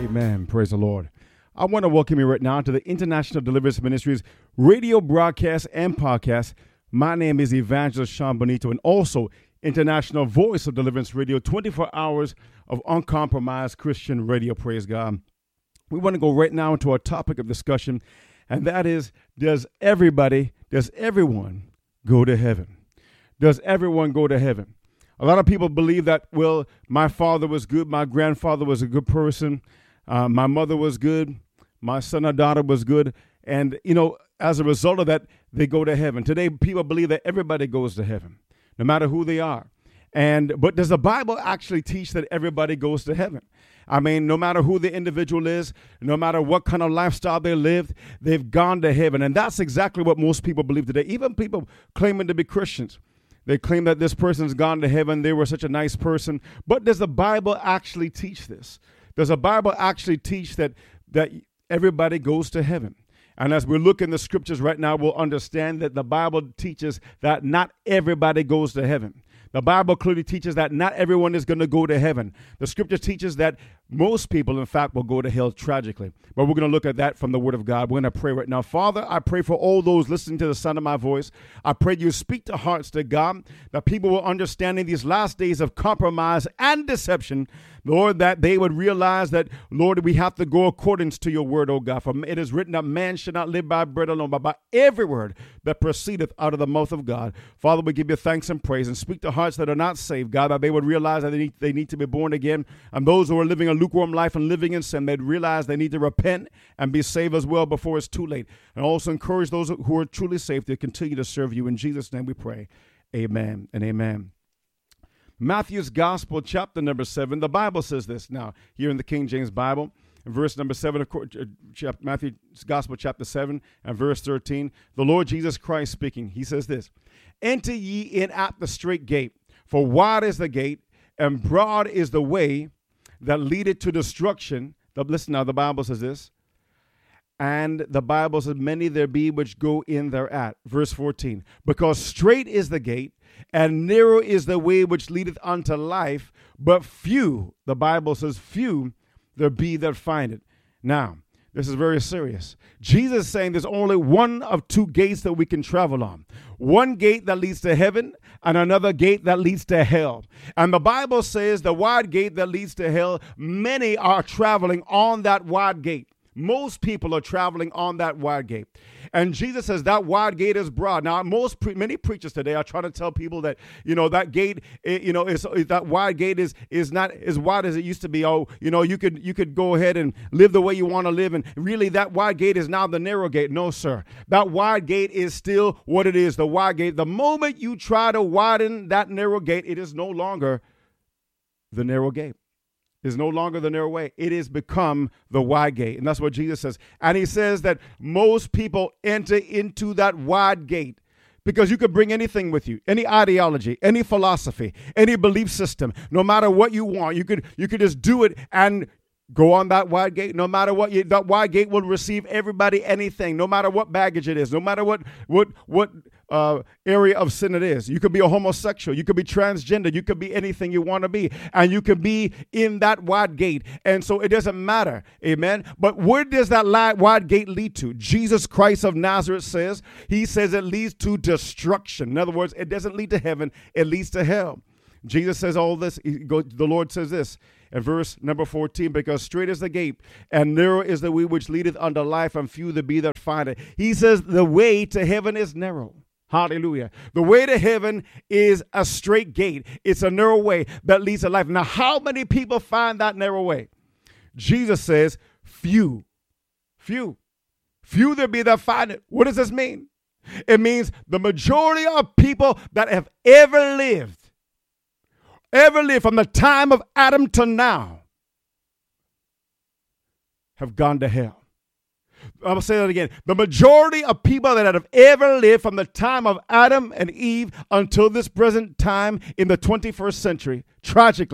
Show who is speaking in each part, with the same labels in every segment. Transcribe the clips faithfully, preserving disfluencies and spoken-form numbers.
Speaker 1: Amen. Praise the Lord. I want to welcome you right now to the International Deliverance Ministries radio broadcast and podcast. My name is Evangelist Sean Bonito, and also International Voice of Deliverance Radio, twenty-four hours of uncompromised Christian radio. Praise God. We want to go right now into our topic of discussion, and that is, does everybody, does everyone go to heaven? Does everyone go to heaven? A lot of people believe that, well, my father was good, my grandfather was a good person, uh, my mother was good, my son or daughter was good, and, you know, as a result of that, they go to heaven. Today, people believe that everybody goes to heaven, no matter who they are. And but does the Bible actually teach that everybody goes to heaven? I mean, no matter who the individual is, no matter what kind of lifestyle they lived, they've gone to heaven. And that's exactly what most people believe today, even people claiming to be Christians. They claim that this person's gone to heaven. They were such a nice person. But does the Bible actually teach this? Does the Bible actually teach that that everybody goes to heaven? And as we look in the scriptures right now, we'll understand that the Bible teaches that not everybody goes to heaven. The Bible clearly teaches that not everyone is going to go to heaven. The scripture teaches that most people, in fact, will go to hell tragically. But we're going to look at that from the Word of God. We're going to pray right now. Father, I pray for all those listening to the sound of my voice. I pray you speak to hearts to God, that people will understand in these last days of compromise and deception, Lord, that they would realize that, Lord, we have to go according to your word, oh God. For it is written that man should not live by bread alone, but by every word that proceedeth out of the mouth of God. Father, we give you thanks and praise, and speak to hearts that are not saved, God, that they would realize that they need, they need to be born again. And those who are living a lukewarm life and living in sin, they'd realize they need to repent and be saved as well before it's too late. And also encourage those who are truly saved to continue to serve you. In Jesus' name we pray. Amen and amen. Matthew's Gospel, chapter number seven. The Bible says this now, here in the King James Bible, in verse number seven, of course, uh, Matthew's Gospel, chapter seven, and verse thirteen. The Lord Jesus Christ speaking, he says this: Enter ye in at the straight gate, for wide is the gate, and broad is the way that leadeth to destruction. The, listen now, the Bible says this. And the Bible says, many there be which go in thereat. Verse fourteen. Because straight is the gate, and narrow is the way which leadeth unto life, but few, the Bible says, few there be that find it. Now, this is very serious. Jesus is saying there's only one of two gates that we can travel on. One gate that leads to heaven and another gate that leads to hell. And the Bible says the wide gate that leads to hell, many are traveling on that wide gate. Most people are traveling on that wide gate. And Jesus says that wide gate is broad. Now, most pre- many preachers today are trying to tell people that, you know, that gate, you know, is, is that wide gate is is not as wide as it used to be. Oh, you know, you could you could go ahead and live the way you want to live. And really, that wide gate is now the narrow gate. No, sir. That wide gate is still what it is, the wide gate. The moment you try to widen that narrow gate, it is no longer the narrow gate. Is no longer the narrow way. It has become the wide gate. And that's what Jesus says. And he says that most people enter into that wide gate because you could bring anything with you, any ideology, any philosophy, any belief system, no matter what you want. You could you could just do it and go on that wide gate. No matter what, you, that wide gate will receive everybody, anything, no matter what baggage it is, no matter what what what uh, area of sin it is. You could be a homosexual. You could be transgender. You could be anything you want to be. And you could be in that wide gate. And so it doesn't matter. Amen. But where does that wide gate lead to? Jesus Christ of Nazareth says, he says it leads to destruction. In other words, it doesn't lead to heaven. It leads to hell. Jesus says all this. He go, the Lord says this in verse number fourteen, because straight is the gate and narrow is the way which leadeth unto life, and few there be that find it. He says the way to heaven is narrow. Hallelujah. The way to heaven is a straight gate. It's a narrow way that leads to life. Now, how many people find that narrow way? Jesus says few. Few. Few there be that find it. What does this mean? It means the majority of people that have ever lived ever lived from the time of Adam to now have gone to hell. I'm going to say that again. The majority of people that have ever lived from the time of Adam and Eve until this present time in the twenty-first century, tragically,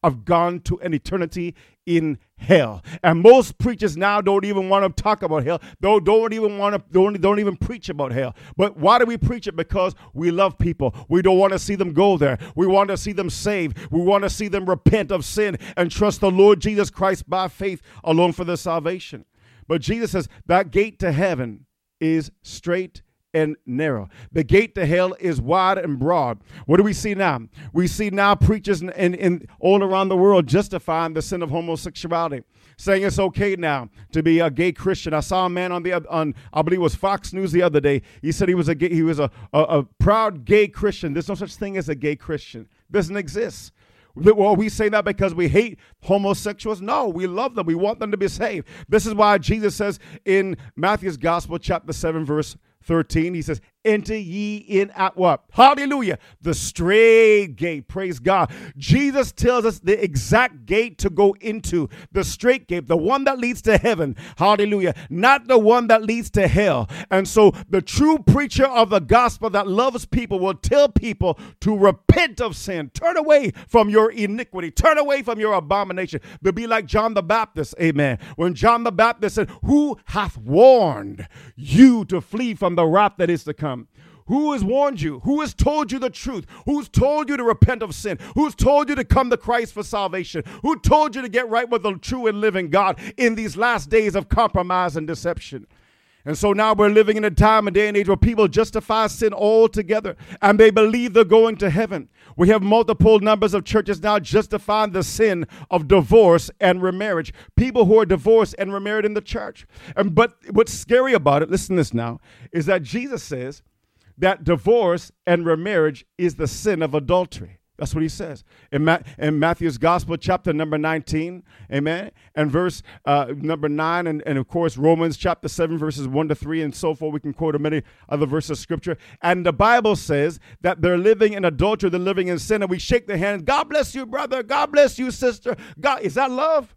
Speaker 1: have gone to an eternity in hell. And most preachers now don't even want to talk about hell. Don't, don't even want to, don't, don't even preach about hell. But why do we preach it? Because we love people. We don't want to see them go there. We want to see them saved. We want to see them repent of sin and trust the Lord Jesus Christ by faith alone for their salvation. But Jesus says that gate to heaven is straight and narrow. The gate to hell is wide and broad. What do we see now? We see now preachers in, in, in all around the world justifying the sin of homosexuality, saying it's okay now to be a gay Christian. I saw a man on the on I believe it was Fox News the other day. He said he was a gay, he was a, a, a proud gay Christian. There's no such thing as a gay Christian. It doesn't exist. Well, we say that because we hate homosexuals? No, we love them. We want them to be saved. This is why Jesus says in Matthew's Gospel, chapter seven, verse thirteen, he says, enter ye in at what? Hallelujah. The straight gate. Praise God. Jesus tells us the exact gate to go into. The straight gate, the one that leads to heaven. Hallelujah. Not the one that leads to hell. And so the true preacher of the gospel that loves people will tell people to repent of sin. Turn away from your iniquity. Turn away from your abomination. To be like John the Baptist. Amen. When John the Baptist said, who hath warned you to flee from the wrath that is to come? Who has warned you? Who has told you the truth? Who's told you to repent of sin? Who's told you to come to Christ for salvation? Who told you to get right with the true and living God in these last days of compromise and deception? And so now we're living in a time and day and age where people justify sin altogether and they believe they're going to heaven. We have multiple numbers of churches now justifying the sin of divorce and remarriage. People who are divorced and remarried in the church. And but what's scary about it, listen to this now, is that Jesus says that divorce and remarriage is the sin of adultery. That's what he says in, Ma- in Matthew's Gospel, chapter number nineteen, amen, and verse uh, number nine, and, and of course, Romans chapter seven, verses one to three, and so forth. We can quote many other verses of Scripture. And the Bible says that they're living in adultery, they're living in sin, and we shake their hand. God bless you, brother. God bless you, sister. God, is that love?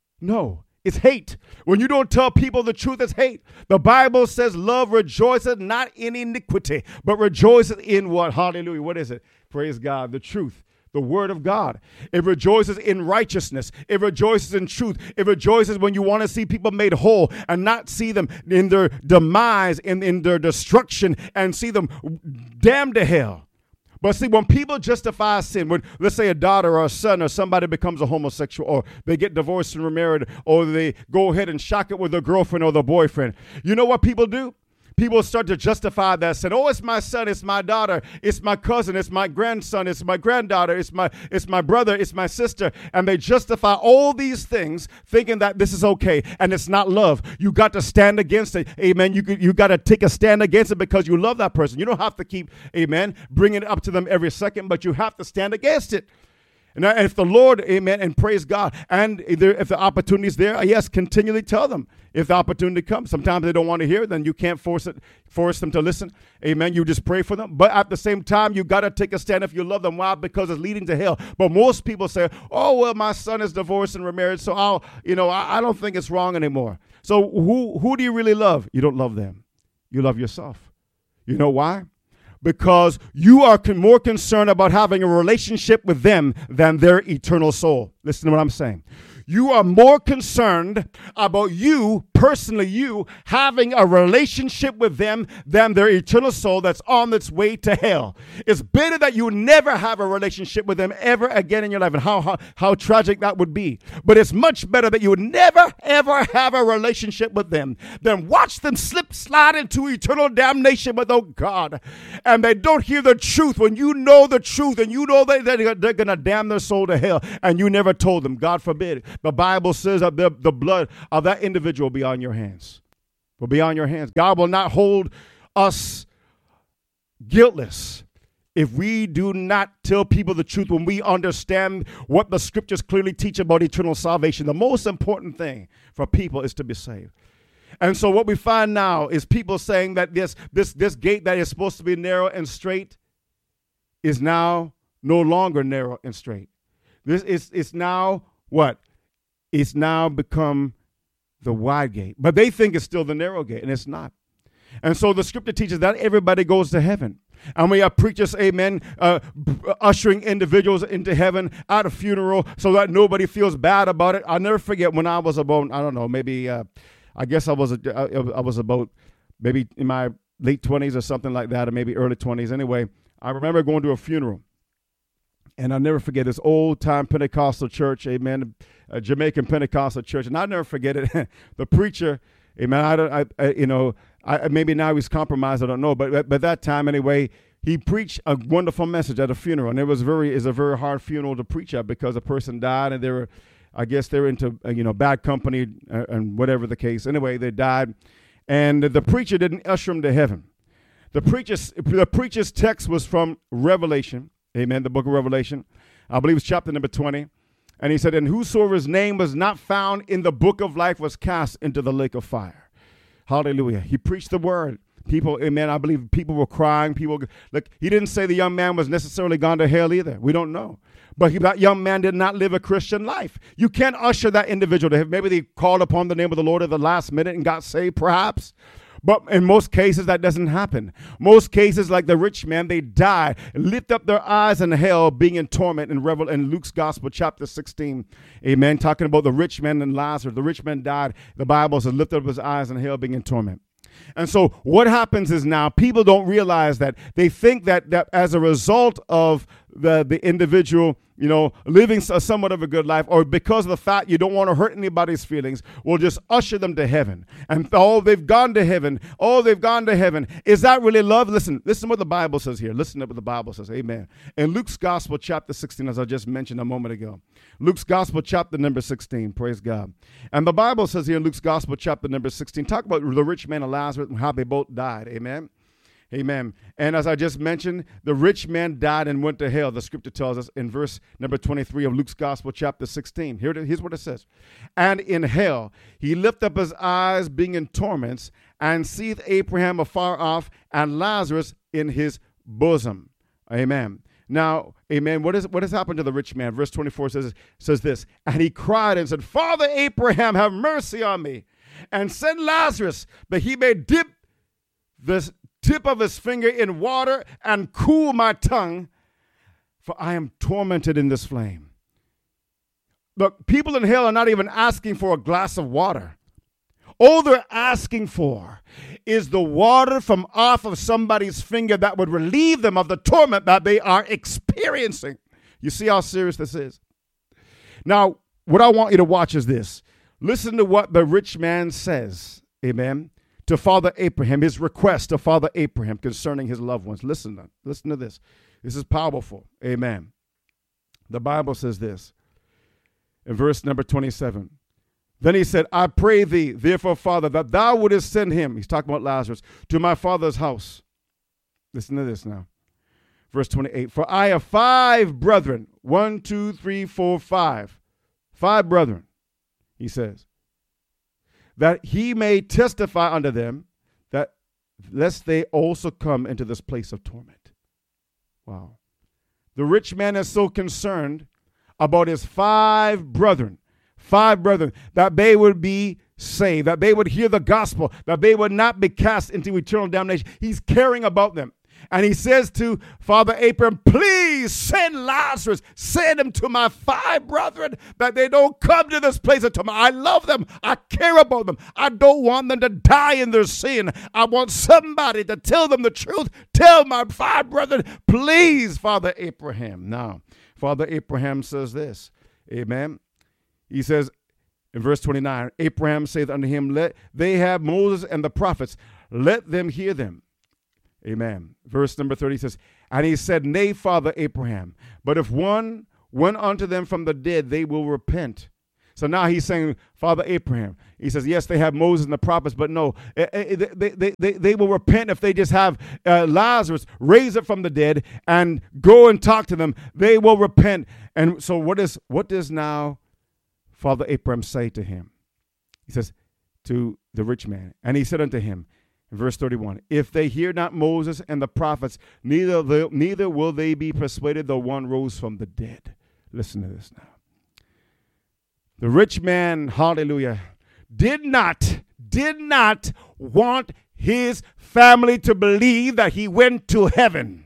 Speaker 1: No. It's hate. When you don't tell people the truth, it's hate. The Bible says love rejoices not in iniquity, but rejoices in what? Hallelujah. What is it? Praise God. The truth. The word of God. It rejoices in righteousness. It rejoices in truth. It rejoices when you want to see people made whole and not see them in their demise, in, in their destruction, and see them damned to hell. But see, when people justify sin, when let's say a daughter or a son or somebody becomes a homosexual, or they get divorced and remarried, or they go ahead and shock it with their girlfriend or their boyfriend, you know what people do? People start to justify that sin. Oh, it's my son, it's my daughter, it's my cousin, it's my grandson, it's my granddaughter, it's my it's my brother, it's my sister. And they justify all these things thinking that this is okay, and it's not love. You got to stand against it. Amen. You you got to take a stand against it because you love that person. You don't have to keep, amen, bringing it up to them every second, but you have to stand against it. And if the Lord, amen, and praise God, and if the opportunity is there, yes, continually tell them if the opportunity comes. Sometimes they don't want to hear, then you can't force it, force them to listen. Amen. You just pray for them. But at the same time, you got to take a stand if you love them. Why? Because it's leading to hell. But most people say, oh, well, my son is divorced and remarried, so I'll, you know, I, I don't think it's wrong anymore. So who, who do you really love? You don't love them. You love yourself. You know why? Because you are con- more concerned about having a relationship with them than their eternal soul. Listen to what I'm saying. You are more concerned about you, personally you, having a relationship with them than their eternal soul that's on its way to hell. It's better that you never have a relationship with them ever again in your life, and how, how, how tragic that would be. But it's much better that you would never, ever have a relationship with them than watch them slip, slide into eternal damnation with, oh God, and they don't hear the truth when you know the truth and you know that they're, they're going to damn their soul to hell, and you never told them. God forbid. The Bible says that the, the blood of that individual will be on your hands. Will be on your hands. God will not hold us guiltless if we do not tell people the truth, when we understand what the scriptures clearly teach about eternal salvation. The most important thing for people is to be saved. And so what we find now is people saying that this, this, this gate that is supposed to be narrow and straight is now no longer narrow and straight. This is it's now what? It's now become the wide gate. But they think it's still the narrow gate, and it's not. And so the scripture teaches that everybody goes to heaven. And we have preachers, amen, uh, ushering individuals into heaven at a funeral so that nobody feels bad about it. I'll never forget when I was about, I don't know, maybe, uh, I guess I was, a, I was about maybe in my late twenties or something like that, or maybe early twenties. Anyway, I remember going to a funeral. And I'll never forget this old-time Pentecostal church, amen, a Jamaican Pentecostal church. And I'll never forget it. The preacher, amen, I don't, I, I you know, I, maybe now he's compromised, I don't know. But but that time, anyway, he preached a wonderful message at a funeral. And it was very, is a very hard funeral to preach at because a person died and they were, I guess they were into, uh, you know, bad company uh, and whatever the case. Anyway, they died. And the preacher didn't usher him to heaven. The preacher's, the preacher's text was from Revelation. Amen. The book of Revelation, I believe it's chapter number twenty. And he said, and whosoever's name was not found in the book of life was cast into the lake of fire. Hallelujah. He preached the word. People, amen, I believe people were crying. People, look, he didn't say the young man was necessarily gone to hell either. We don't know. But he, that young man did not live a Christian life. You can't usher that individual to heaven. Maybe they called upon the name of the Lord at the last minute and got saved, perhaps. But in most cases, that doesn't happen. Most cases, like the rich man, they die, lift up their eyes in hell, being in torment in, Revel- in Luke's Gospel, chapter sixteen. Amen. Talking about the rich man and Lazarus. The rich man died. The Bible says, lift up his eyes in hell, being in torment. And so what happens is now people don't realize that. They think that, that as a result of the, the individual, you know, living a somewhat of a good life, or because of the fact you don't want to hurt anybody's feelings, will just usher them to heaven. And oh, they've gone to heaven. Oh, they've gone to heaven. Is that really love? Listen, listen to what the Bible says here. Listen to what the Bible says. Amen. In Luke's Gospel, chapter sixteen, as I just mentioned a moment ago. Luke's Gospel, chapter number sixteen. Praise God. And the Bible says here in Luke's Gospel, chapter number sixteen, talk about the rich man and Lazarus and how they both died. Amen. Amen. And as I just mentioned, the rich man died and went to hell. The scripture tells us in verse number twenty-three of Luke's Gospel, chapter sixteen. Here, here's what it says. And in hell, he lifted up his eyes, being in torments, and seeth Abraham afar off, and Lazarus in his bosom. Amen. Now, amen, what is what has happened to the rich man? Verse twenty-four says, says this, and he cried and said, Father Abraham, have mercy on me, and send Lazarus, that he may dip this tip of his finger in water and cool my tongue, for I am tormented in this flame. Look, people in hell are not even asking for a glass of water. All they're asking for is the water from off of somebody's finger that would relieve them of the torment that they are experiencing. You see how serious this is? Now, what I want you to watch is this. Listen to what the rich man says. Amen. To Father Abraham, his request to Father Abraham concerning his loved ones. Listen to, listen to this. This is powerful. Amen. The Bible says this in verse number twenty-seven. Then he said, I pray thee, therefore, Father, that thou wouldest send him, he's talking about Lazarus, to my father's house. Listen to this now. Verse twenty-eight. For I have five brethren. One, two, three, four, five. Five brethren, he says. That he may testify unto them, that lest they also come into this place of torment. Wow. The rich man is so concerned about his five brethren, five brethren, that they would be saved, that they would hear the gospel, that they would not be cast into eternal damnation. He's caring about them. And he says to Father Abraham, please send Lazarus, send him to my five brethren, that they don't come to this place of torment. I love them. I care about them. I don't want them to die in their sin. I want somebody to tell them the truth. Tell my five brethren, please, Father Abraham. Now, Father Abraham says this, amen. He says in verse twenty-nine, Abraham saith unto him, let they have Moses and the prophets, let them hear them. Amen. Verse number thirty says, and he said, nay, Father Abraham, but if one went unto them from the dead, they will repent. So now he's saying, Father Abraham, he says, yes, they have Moses and the prophets, but no, they, they, they, they will repent if they just have uh, Lazarus raise it from the dead and go and talk to them. They will repent. And so what is what does now Father Abraham say to him? He says to the rich man, and he said unto him, in verse thirty-one, if they hear not Moses and the prophets, neither, they, neither will they be persuaded though one rose from the dead. Listen to this now. The rich man, hallelujah, did not, did not want his family to believe that he went to heaven.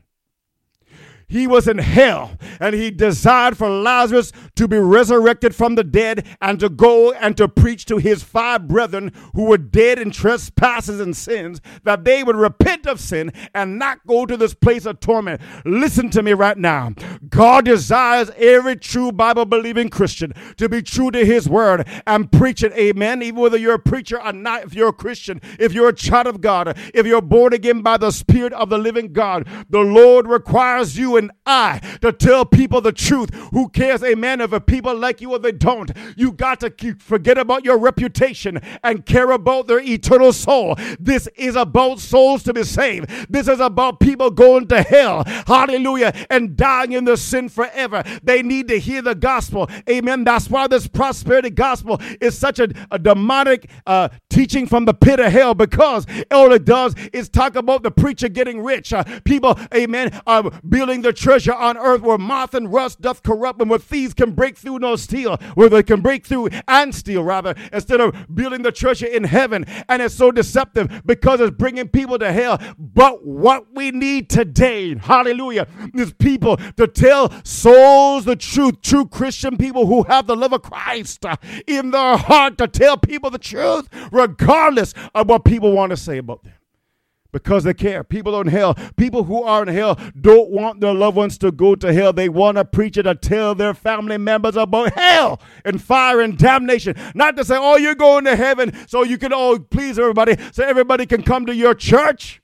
Speaker 1: He was in hell, and he desired for Lazarus to be resurrected from the dead and to go and to preach to his five brethren who were dead in trespasses and sins, that they would repent of sin and not go to this place of torment. Listen to me right now. God desires every true Bible-believing Christian to be true to his word and preach it, amen, even whether you're a preacher or not. If you're a Christian, if you're a child of God, if you're born again by the Spirit of the living God, the Lord requires you and I to tell people the truth. Who cares, amen, if people like you or they don't? You got to keep, forget about your reputation and care about their eternal soul. This is about souls to be saved. This is about people going to hell, hallelujah, and dying in their sin forever. They need to hear the gospel, amen. That's why this prosperity gospel is such a, a demonic uh, teaching from the pit of hell, because all it does is talk about the preacher getting rich. Uh, people, amen, are building their treasure on earth where moth and rust doth corrupt, and where thieves can break through no steal, where they can break through and steal, rather, instead of building the treasure in heaven. And it's so deceptive because it's bringing people to hell. But what we need today, hallelujah, is people to tell souls the truth, true Christian people who have the love of Christ in their heart, to tell people the truth regardless of what people want to say about them. Because they care. People in hell, people who are in hell don't want their loved ones to go to hell. They want a preacher to tell their family members about hell and fire and damnation. Not to say, oh, you're going to heaven so you can all please everybody, so everybody can come to your church.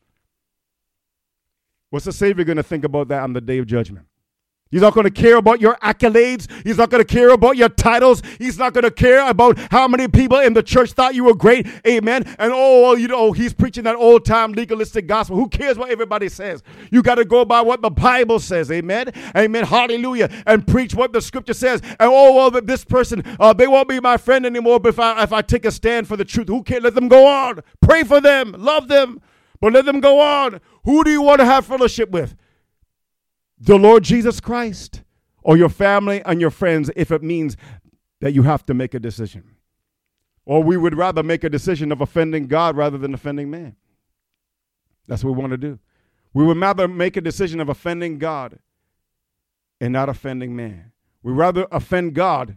Speaker 1: What's the Savior going to think about that on the day of judgment? He's not going to care about your accolades. He's not going to care about your titles. He's not going to care about how many people in the church thought you were great. Amen. And oh, well, you know, he's preaching that old-time legalistic gospel. Who cares what everybody says? You got to go by what the Bible says. Amen. Amen. Hallelujah. And preach what the scripture says. And oh, well, this person, uh, they won't be my friend anymore if I, if I take a stand for the truth. Who cares? Let them go on. Pray for them. Love them. But let them go on. Who do you want to have fellowship with? The Lord Jesus Christ, or your family and your friends, if it means that you have to make a decision. Or we would rather make a decision of offending God rather than offending man. That's what we want to do. We would rather make a decision of offending God and not offending man. We'd rather offend God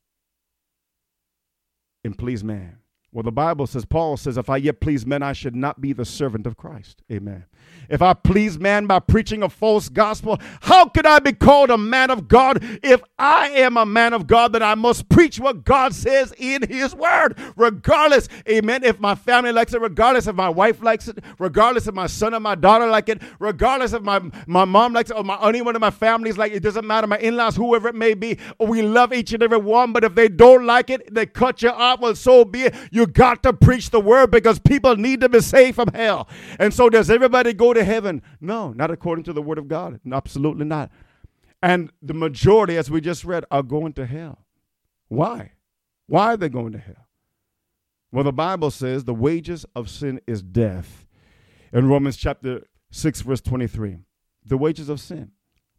Speaker 1: and please man. Well, the Bible says, Paul says, if I yet please men, I should not be the servant of Christ. Amen. If I please man by preaching a false gospel, how could I be called a man of God? If I am a man of God, then I must preach what God says in his word, regardless, amen, if my family likes it, regardless if my wife likes it, regardless if my son or my daughter like it, regardless if my, my mom likes it, or my, anyone in my family's like it, it doesn't matter, my in-laws, whoever it may be, we love each and every one, but if they don't like it, they cut you off, well, so be it. You got to preach the word because people need to be saved from hell. And so does everybody go to heaven? No, not according to the word of God. Absolutely not. And the majority, as we just read, are going to hell. Why? Why are they going to hell? Well, the Bible says the wages of sin is death. In Romans chapter six, verse twenty-three, the wages of sin.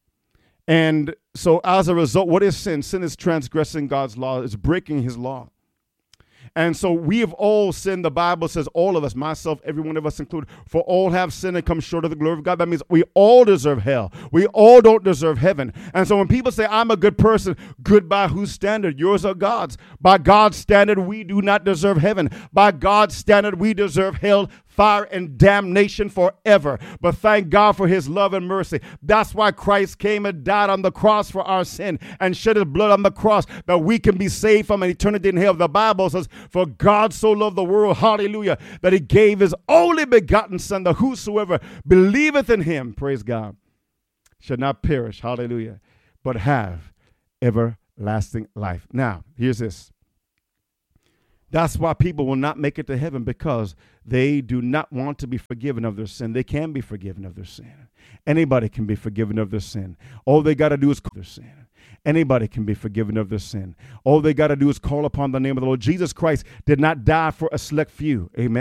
Speaker 1: And so as a result, what is sin? Sin is transgressing God's law. It's breaking his law. And so we have all sinned. The Bible says all of us, myself, every one of us included, for all have sinned and come short of the glory of God. That means we all deserve hell. We all don't deserve heaven. And so when people say, I'm a good person, good by whose standard? Yours or God's? By God's standard, we do not deserve heaven. By God's standard, we deserve hell, fire, and damnation forever. But thank God for his love and mercy. That's why Christ came and died on the cross for our sin and shed his blood on the cross that we can be saved from an eternity in hell. The Bible says, for God so loved the world, hallelujah, that he gave his only begotten son, that whosoever believeth in him, praise God, shall not perish, hallelujah, but have everlasting life. Now, here's this. That's why people will not make it to heaven, because they do not want to be forgiven of their sin. They can be forgiven of their sin. Anybody can be forgiven of their sin. All they got to do is call their sin. Anybody can be forgiven of their sin. All they got to do is call upon the name of the Lord. Jesus Christ did not die for a select few. Amen.